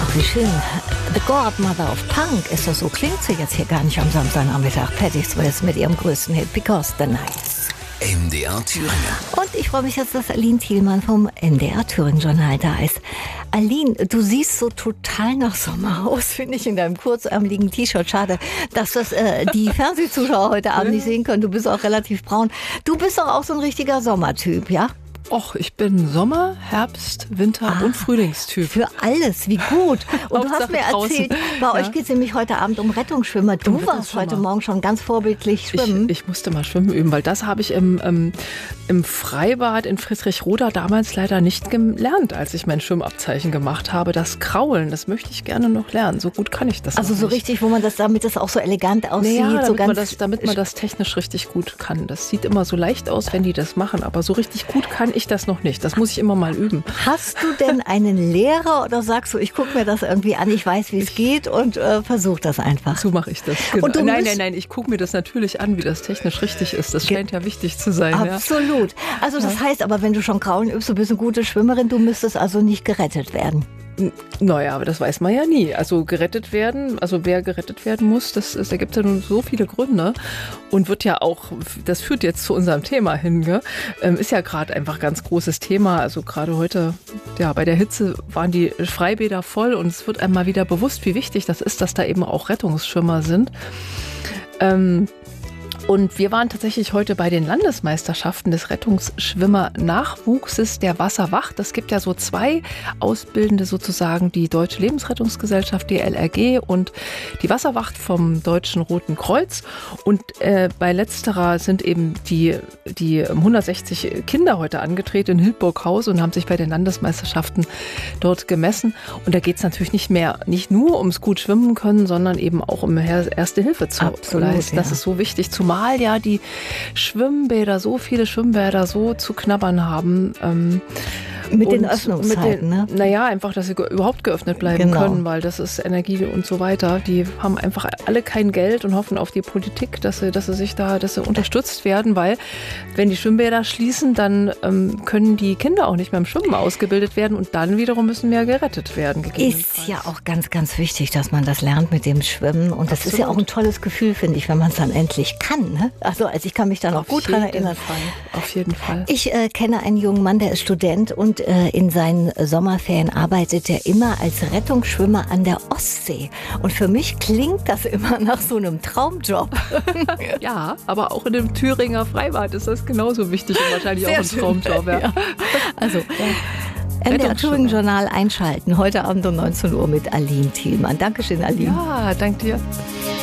Wie schön. The Godmother of Punk ist das, so klingt sie jetzt hier gar nicht am Samstagnachmittag. Patti Smith mit ihrem größten Hit Because the Night. MDR Thüringen. Und ich freue mich jetzt, dass Aline Thielmann vom MDR Thüringen Journal da ist. Aline, du siehst so total nach Sommer aus, finde ich, in deinem kurzärmeligen T-Shirt. Schade, dass das die Fernsehzuschauer heute Abend nicht sehen können. Du bist auch relativ braun. Du bist doch auch so ein richtiger Sommertyp, ja? Och, ich bin Sommer-, Herbst-, Winter- und Frühlingstyp. Für alles, wie gut. Und du hast mir erzählt, bei euch geht es nämlich heute Abend um Rettungsschwimmer. Du warst heute Morgen schon ganz vorbildlich schwimmen. Ich musste mal schwimmen üben, weil das habe ich im Freibad in Friedrichroda damals leider nicht gelernt, als ich mein Schwimmabzeichen gemacht habe. Das Kraulen, das möchte ich gerne noch lernen. So gut kann ich das Also so nicht. richtig, wo man das, damit es auch so elegant aussieht. Ja, so damit man das technisch richtig gut kann. Das sieht immer so leicht aus, wenn die das machen, aber so richtig gut kann ich das noch nicht. Das muss ich immer mal üben. Hast du denn einen Lehrer oder sagst du, ich gucke mir das irgendwie an, ich weiß, wie es geht und versuche das einfach? So mache ich das. Genau. Und Nein, ich gucke mir das natürlich an, wie das technisch richtig ist. Das scheint ja wichtig zu sein. Absolut. Also das heißt aber, wenn du schon Kraulen übst, du bist eine gute Schwimmerin, du müsstest also nicht gerettet werden. Naja, aber das weiß man ja nie. Also gerettet werden, also wer gerettet werden muss, da gibt es ja nun so viele Gründe und wird ja auch, das führt jetzt zu unserem Thema hin, gell? Ist ja gerade einfach ganz großes Thema. Also gerade heute, ja, bei der Hitze waren die Freibäder voll und es wird einem mal wieder bewusst, wie wichtig das ist, dass da eben auch Rettungsschwimmer sind. Und wir waren tatsächlich heute bei den Landesmeisterschaften des Rettungsschwimmer-Nachwuchses der Wasserwacht. Es gibt ja so zwei Ausbildende sozusagen, die Deutsche Lebensrettungsgesellschaft, die LRG, und die Wasserwacht vom Deutschen Roten Kreuz. Und bei letzterer sind eben die 160 Kinder heute angetreten in Hildburghausen und haben sich bei den Landesmeisterschaften dort gemessen. Und da geht es natürlich nicht nur ums gut schwimmen können, sondern eben auch um Erste Hilfe zu leisten. Das ist so wichtig, zumal ja die Schwimmbäder, so viele Schwimmbäder so zu knabbern haben. Mit den Öffnungszeiten, ne? Naja, einfach, dass sie überhaupt geöffnet bleiben können, weil das ist Energie und so weiter. Die haben einfach alle kein Geld und hoffen auf die Politik, dass sie unterstützt werden, weil wenn die Schwimmbäder schließen, dann können die Kinder auch nicht mehr im Schwimmen ausgebildet werden und dann wiederum müssen mehr gerettet werden. Ist ja auch ganz, ganz wichtig, dass man das lernt mit dem Schwimmen und das ist ja auch ein tolles Gefühl, finde ich, wenn man es dann endlich kann. Ne? Also ich kann mich da noch gut dran erinnern. Auf jeden Fall. Ich kenne einen jungen Mann, der ist Student und in seinen Sommerferien arbeitet er immer als Rettungsschwimmer an der Ostsee. Und für mich klingt das immer nach so einem Traumjob. Ja, aber auch in dem Thüringer Freibad ist das genauso wichtig und wahrscheinlich sehr auch ein Traumjob. Ja. Also MDR Thüringen Journal einschalten, heute Abend um 19 Uhr mit Aline Thielmann. Dankeschön, Aline. Ja, danke dir.